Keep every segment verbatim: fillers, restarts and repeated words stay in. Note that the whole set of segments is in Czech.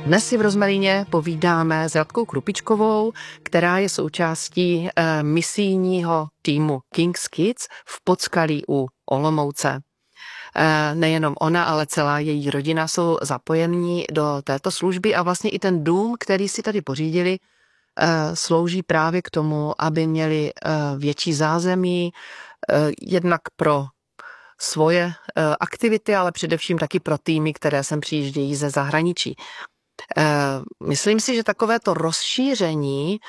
Dnes si v Rozmaríně povídáme s Radkou Krupičkovou, která je součástí e, misijního týmu King's Kids v Podskalí u Olomouce. E, nejenom ona, ale celá její rodina jsou zapojení do této služby a vlastně i ten dům, který si tady pořídili, e, slouží právě k tomu, aby měli e, větší zázemí, e, jednak pro svoje e, aktivity, ale především taky pro týmy, které sem přijíždějí ze zahraničí. Myslím si, že takovéto rozšíření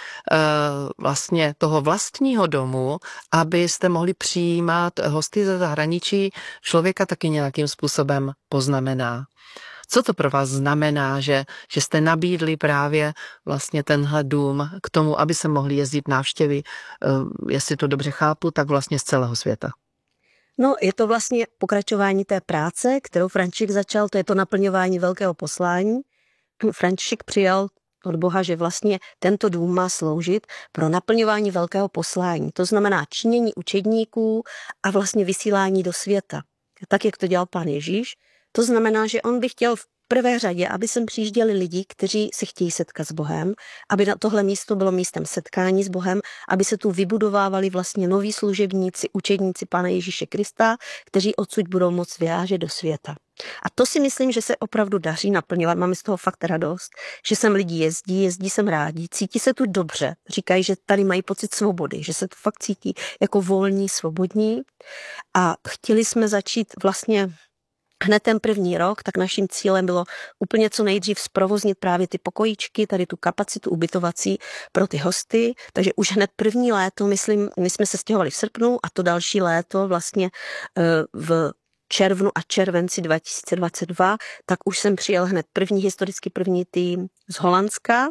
vlastně toho vlastního domu, abyste mohli přijímat hosty ze zahraničí, člověka taky nějakým způsobem poznamená. Co to pro vás znamená, že, že jste nabídli právě vlastně tenhle dům k tomu, aby se mohli jezdit návštěvy, jestli to dobře chápu, tak vlastně z celého světa? No, je to vlastně pokračování té práce, kterou František začal, to je to naplňování velkého poslání. František přijal od Boha, že vlastně tento dům má sloužit pro naplňování velkého poslání. To znamená činění učedníků a vlastně vysílání do světa. Tak, jak to dělal Pán Ježíš. To znamená, že on by chtěl v prvé řadě, aby sem přijížděli lidi, kteří se chtějí setkat s Bohem, aby na tohle místo bylo místem setkání s Bohem, aby se tu vybudovávali vlastně noví služebníci, učedníci Pána Ježíše Krista, kteří odsud budou moct vyrážet do světa. A to si myslím, že se opravdu daří naplňovat. Máme z toho fakt radost, že sem lidi jezdí, jezdí sem rádi, cítí se tu dobře. Říkají, že tady mají pocit svobody, že se tu fakt cítí jako volní, svobodní. A chtěli jsme začít vlastně hned ten první rok, tak naším cílem bylo úplně co nejdřív zprovoznit právě ty pokojíčky, tady tu kapacitu ubytovací pro ty hosty. Takže už hned první léto, myslím, my jsme se stěhovali v srpnu a to další léto vlastně v červnu a červenci dva tisíce dvacet dva, tak už jsem přijel hned první, historicky první tým z Holandska.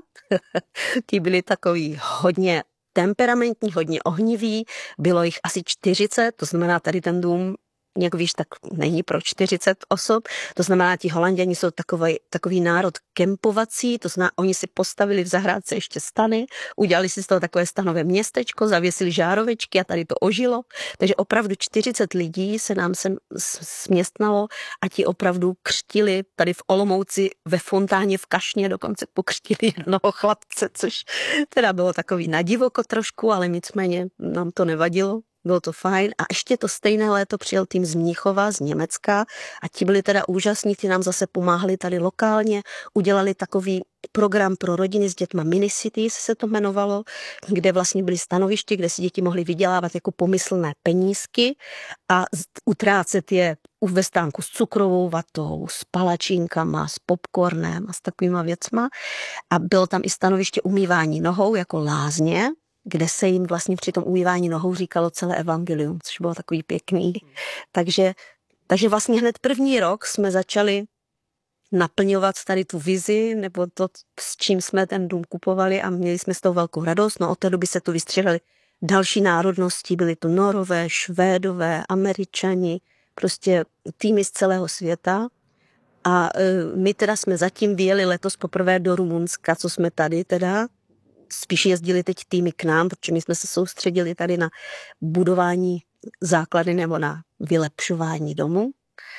Ti byli takový hodně temperamentní, hodně ohniví, bylo jich asi čtyřicet, to znamená tady ten dům, jak víš, tak není pro čtyřicet osob. To znamená, ti Holanděni jsou takový, takový národ kempovací, to znamená, oni si postavili v zahrádce ještě stany, udělali si z toho takové stanové městečko, zavěsili žárovečky a tady to ožilo. Takže opravdu čtyřicet lidí se nám sem směstnalo a ti opravdu křtili tady v Olomouci ve fontáně v Kašně, dokonce pokřtili jednoho chlapce, což teda bylo takový nadivoko trošku, ale nicméně nám to nevadilo. Bylo to fajn a ještě to stejné léto přijel tým z Mnichova, z Německa a ti byli teda úžasní, ti nám zase pomáhali tady lokálně, udělali takový program pro rodiny s dětma Mini Cities se to jmenovalo, kde vlastně byly stanoviště, kde si děti mohly vydělávat jako pomyslné penízky a utrácet je ve stánku s cukrovou vatou, s palačinkama, s popcornem a s takovýma věcma a bylo tam i stanoviště umývání nohou jako lázně, kde se jim vlastně při tom umývání nohou říkalo celé evangelium, což bylo takový pěkný. Takže, takže vlastně hned první rok jsme začali naplňovat tady tu vizi, nebo to, s čím jsme ten dům kupovali a měli jsme z toho velkou radost. No od té doby se tu vystřídali další národnosti, byly to Norové, Švédové, Američani, prostě týmy z celého světa. A e, my teda jsme zatím vyjeli letos poprvé do Rumunska, co jsme tady teda, spíš jezdili teď týmy k nám, protože my jsme se soustředili tady na budování základy nebo na vylepšování domu.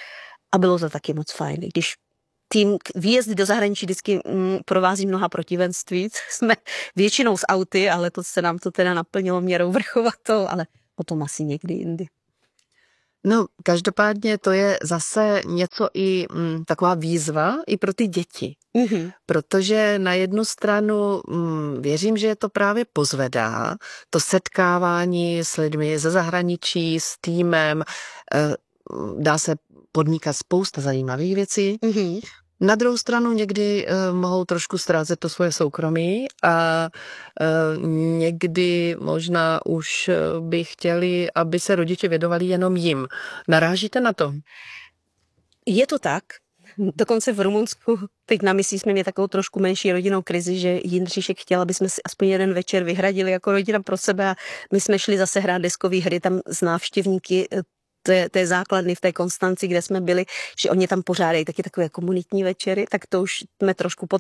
A bylo to taky moc fajn. Když tým výjezdy do zahraničí vždycky mm, provází mnoha protivenství, jsme většinou s auty, ale to se nám to teda naplnilo měrou vrchovatou, ale potom asi někdy jindy. No, každopádně to je zase něco i mm, taková výzva i pro ty děti. Mm-hmm. Protože na jednu stranu mm, věřím, že je to právě pozvedá, to setkávání s lidmi ze zahraničí, s týmem, e, dá se podnikat spousta zajímavých věcí. Mm-hmm. Na druhou stranu někdy uh, mohou trošku ztrácet to svoje soukromí a uh, někdy možná už by chtěli, aby se rodiče věnovali jenom jim. Narážíte na to? Je to tak. Dokonce v Rumunsku, teď na misii jsme měli takovou trošku menší rodinnou krizi, že Jindřišek chtěl, aby jsme si aspoň jeden večer vyhradili jako rodina pro sebe a my jsme šli zase hrát deskové hry tam s návštěvníky té, té základny v té Konstanci, kde jsme byli, že oni tam pořádají taky takové komunitní večery, tak to už jsme trošku potom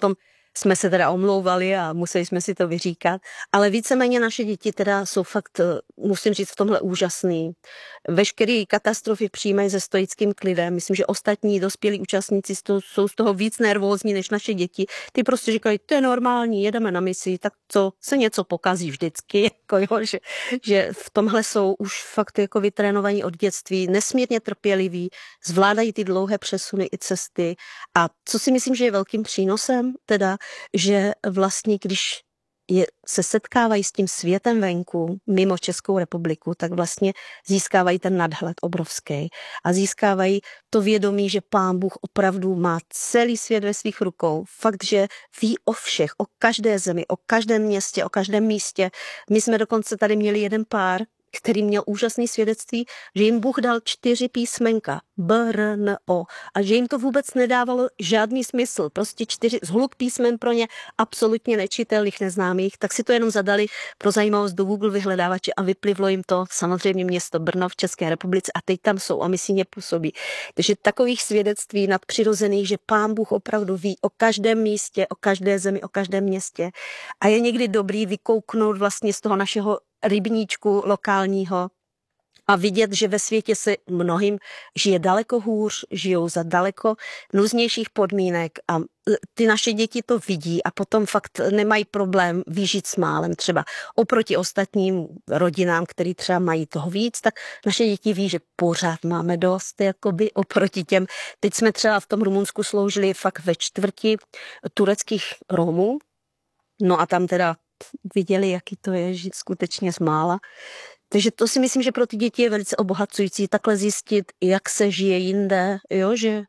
jsme se teda omlouvali a museli jsme si to vyříkat, ale víceméně naše děti teda jsou fakt, musím říct, v tomhle úžasný. Veškeré katastrofy přijímají se stoickým klidem. Myslím, že ostatní dospělí účastníci jsou z toho víc nervózní než naše děti. Ty prostě říkají, to je normální, jedeme na misi, tak co, se něco pokazí vždycky, jako jo, že, že v tomhle jsou už fakt jako vytrénovaní od dětství, nesmírně trpěliví, zvládají ty dlouhé přesuny i cesty. A co si myslím, že je velkým přínosem, teda, že vlastně, když je, se setkávají s tím světem venku, mimo Českou republiku, tak vlastně získávají ten nadhled obrovský a získávají to vědomí, že Pán Bůh opravdu má celý svět ve svých rukou. Fakt, že ví o všech, o každé zemi, o každém městě, o každém místě. My jsme dokonce tady měli jeden pár, který měl úžasný svědectví, že jim Bůh dal čtyři písmenka, B, R, N, O, a že jim to vůbec nedávalo žádný smysl, prostě čtyři zhluk písmen pro ně absolutně nečitelných, neznámých, tak si to jenom zadali pro zajímavost do Google vyhledávače a vyplivlo jim to samozřejmě město Brno v České republice a teď tam jsou a misijně působí. Takže takových svědectví nadpřirozených, že Pán Bůh opravdu ví o každém místě, o každé zemi, o každém městě a je někdy dobrý vykouknout vlastně z toho našeho rybníčku lokálního a vidět, že ve světě se mnohým žije daleko hůř, žijou za daleko nuznějších podmínek a ty naše děti to vidí a potom fakt nemají problém vyžít s málem. Třeba oproti ostatním rodinám, který třeba mají toho víc, tak naše děti ví, že pořád máme dost, jakoby oproti těm. Teď jsme třeba v tom Rumunsku sloužili fakt ve čtvrti tureckých Romů, no a tam teda viděli, jaký to je žít skutečně z mála. Takže to si myslím, že pro ty děti je velice obohacující takhle zjistit, jak se žije jinde, jo, že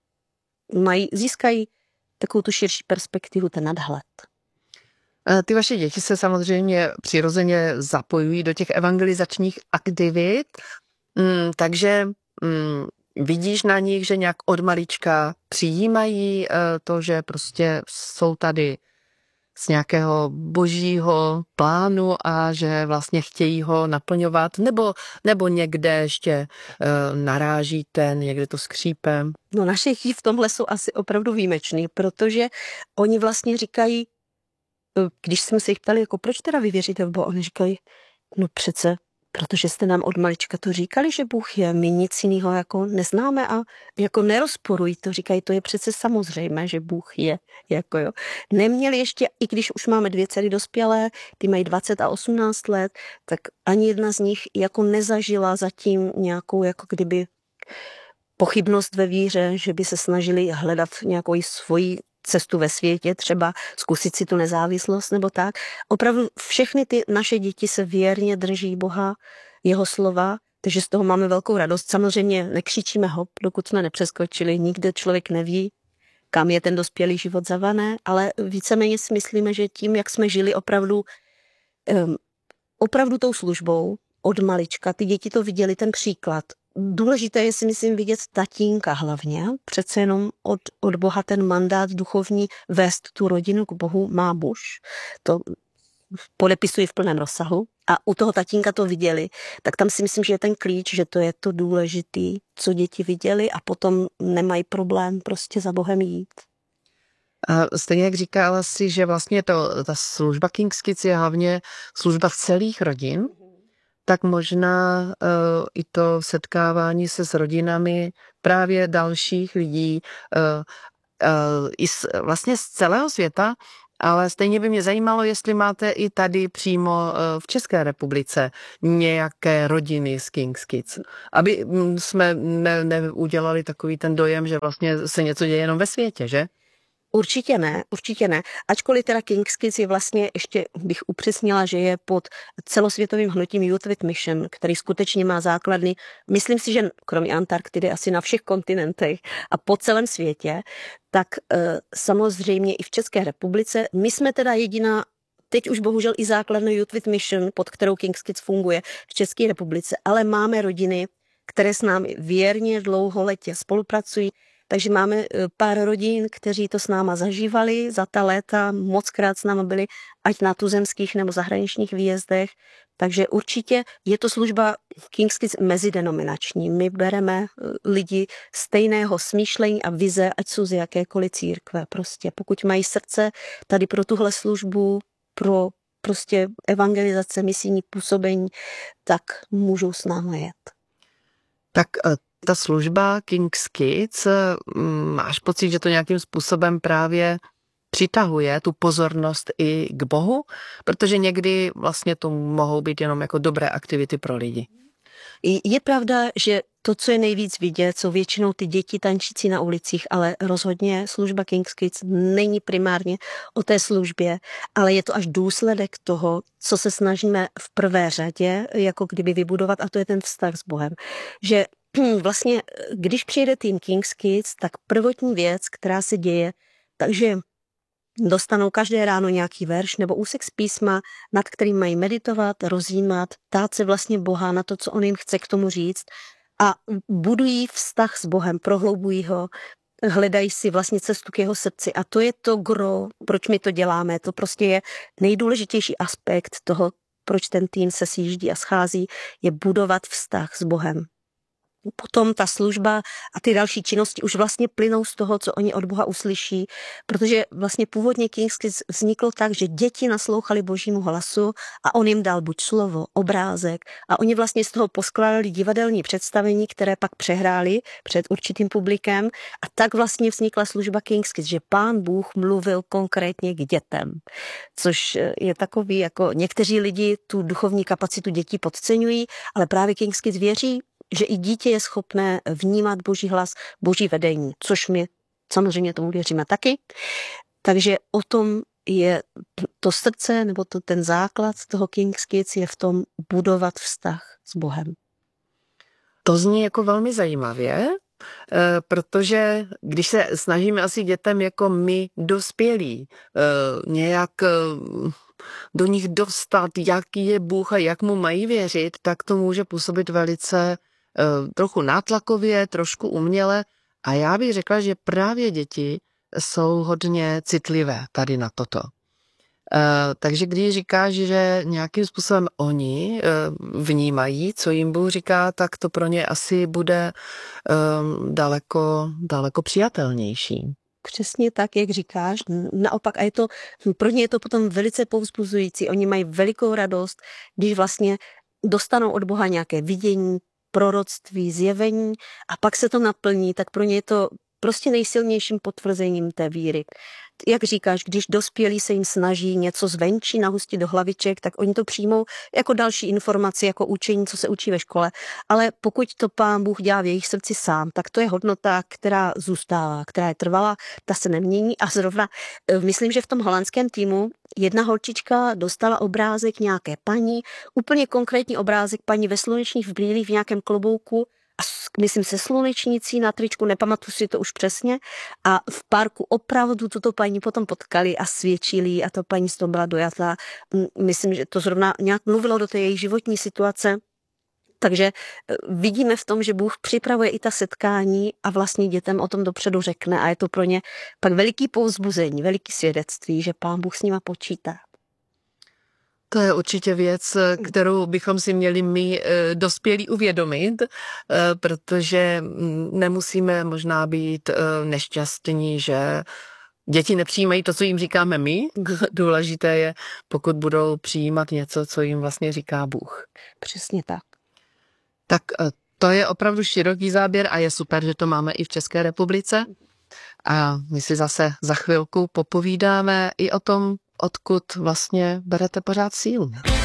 mají, získají takovou tu širší perspektivu, ten nadhled. Ty vaše děti se samozřejmě přirozeně zapojují do těch evangelizačních aktivit, takže vidíš na nich, že nějak od malička přijímají to, že prostě jsou tady z nějakého božího plánu a že vlastně chtějí ho naplňovat, nebo, nebo někde ještě uh, narážíte, někde to skřípe? No naše děti v tomhle jsou asi opravdu výjimeční, protože oni vlastně říkají, když jsme se jich ptali, jako proč teda vy věříte v Boha, oni říkají, no přece, protože jste nám od malička to říkali, že Bůh je, my nic jiného jako neznáme a jako nerozporují to, říkají, to je přece samozřejmé, že Bůh je, jako jo. Neměli ještě, i když už máme dvě dcery dospělé, ty mají dvacet a osmnáct let, tak ani jedna z nich jako nezažila zatím nějakou jako kdyby pochybnost ve víře, že by se snažili hledat nějakou svoji cestu ve světě, třeba zkusit si tu nezávislost nebo tak. Opravdu všechny ty naše děti se věrně drží Boha, jeho slova, takže z toho máme velkou radost. Samozřejmě nekřičíme hop, dokud jsme nepřeskočili, nikde člověk neví, kam je ten dospělý život zavané, ale víceméně si myslíme, že tím, jak jsme žili opravdu, um, opravdu tou službou od malička, ty děti to viděli, ten příklad. Důležité je si myslím vidět tatínka hlavně, přece jenom od, od Boha ten mandát duchovní vést tu rodinu k Bohu má muž. To podepisují v plném rozsahu a u toho tatínka to viděli, tak tam si myslím, že je ten klíč, že to je to důležitý, co děti viděli a potom nemají problém prostě za Bohem jít. A stejně jak říkala si, že vlastně to, ta služba King's Kids je hlavně služba v celých rodin, tak možná uh, i to setkávání se s rodinami právě dalších lidí uh, uh, i z, vlastně z celého světa, ale stejně by mě zajímalo, jestli máte i tady přímo uh, v České republice nějaké rodiny z King's Kids, aby jsme ne, neudělali takový ten dojem, že vlastně se něco děje jenom ve světě, že? Určitě ne, určitě ne. Ačkoliv teda King's Kids je vlastně, ještě bych upřesnila, že je pod celosvětovým hnutím Youth with Mission, který skutečně má základny, myslím si, že kromě Antarktidy asi na všech kontinentech a po celém světě, tak e, samozřejmě i v České republice. My jsme teda jediná, teď už bohužel i základna Youth with Mission, pod kterou King's Kids funguje v České republice, ale máme rodiny, které s námi věrně dlouholetě spolupracují. Takže máme pár rodin, kteří to s náma zažívali za ta léta, mockrát s náma byli, ať na tuzemských nebo zahraničních výjezdech. Takže určitě je to služba King's Kids mezidenominační. My bereme lidi stejného smýšlení a vize, ať jsou z jakékoliv církve. Prostě pokud mají srdce tady pro tuhle službu, pro prostě evangelizace, misijní působení, tak můžou s námi jet. Tak ta služba King's Kids, máš pocit, že to nějakým způsobem právě přitahuje tu pozornost i k Bohu? Protože někdy vlastně to mohou být jenom jako dobré aktivity pro lidi. Je pravda, že to, co je nejvíc vidět, jsou většinou ty děti tančící na ulicích, ale rozhodně služba King's Kids není primárně o té službě, ale je to až důsledek toho, co se snažíme v prvé řadě jako kdyby vybudovat, a to je ten vztah s Bohem. Že vlastně, když přijede tým King's Kids, tak prvotní věc, která se děje, takže dostanou každé ráno nějaký verš nebo úsek z písma, nad kterým mají meditovat, rozjímat, ptát se vlastně Boha na to, co on jim chce k tomu říct a budují vztah s Bohem, prohloubují ho, hledají si vlastně cestu k jeho srdci a to je to gro, proč my to děláme. To prostě je nejdůležitější aspekt toho, proč ten tým se sjíždí a schází, je budovat vztah s Bohem. Potom ta služba a ty další činnosti už vlastně plynou z toho, co oni od Boha uslyší, protože vlastně původně King's Kids vzniklo tak, že děti naslouchali Božímu hlasu a on jim dal buď slovo, obrázek a oni vlastně z toho poskládali divadelní představení, které pak přehráli před určitým publikem a tak vlastně vznikla služba King's Kids, že Pán Bůh mluvil konkrétně k dětem, což je takový, jako někteří lidi tu duchovní kapacitu dětí podceňují, ale právě King's Kids věří, že i dítě je schopné vnímat Boží hlas, Boží vedení, což my samozřejmě tomu věříme taky. Takže o tom je to srdce, nebo to ten základ toho King's Kids je v tom budovat vztah s Bohem. To zní jako velmi zajímavě, protože když se snažíme asi dětem jako my dospělí nějak do nich dostat, jaký je Bůh a jak mu mají věřit, tak to může působit velice trochu nátlakově, trošku uměle a já bych řekla, že právě děti jsou hodně citlivé tady na toto. Takže když říkáš, že nějakým způsobem oni vnímají, co jim Bůh říká, tak to pro ně asi bude daleko, daleko přijatelnější. Přesně tak, jak říkáš. Naopak, a je to, pro ně je to potom velice povzbuzující. Oni mají velikou radost, když vlastně dostanou od Boha nějaké vidění, proroctví, zjevení a pak se to naplní, tak pro ně je to prostě nejsilnějším potvrzením té víry. Jak říkáš, když dospělí se jim snaží něco zvenčí nahustit do hlaviček, tak oni to přijmou jako další informaci, jako učení, co se učí ve škole. Ale pokud to Pán Bůh dělá v jejich srdci sám, tak to je hodnota, která zůstává, která je trvalá, ta se nemění. A zrovna myslím, že v tom holandském týmu jedna holčička dostala obrázek nějaké paní, úplně konkrétní obrázek paní ve slunečních brýlích v nějakém klobouku, a myslím se slunečnicí na tričku, nepamatuji si to už přesně. A v parku opravdu tuto paní potom potkali a svědčili a ta paní z toho byla dojatá. Myslím, že to zrovna nějak mluvilo do té její životní situace. Takže vidíme v tom, že Bůh připravuje i ta setkání a vlastně dětem o tom dopředu řekne a je to pro ně pak veliký povzbuzení, veliký svědectví, že Pán Bůh s nima počítá. To je určitě věc, kterou bychom si měli my dospělí uvědomit, protože nemusíme možná být nešťastní, že děti nepřijímají to, co jim říkáme my. Důležité je, pokud budou přijímat něco, co jim vlastně říká Bůh. Přesně tak. Tak to je opravdu široký záběr a je super, že to máme i v České republice. A my si zase za chvilku popovídáme i o tom, odkud vlastně berete pořád sílu.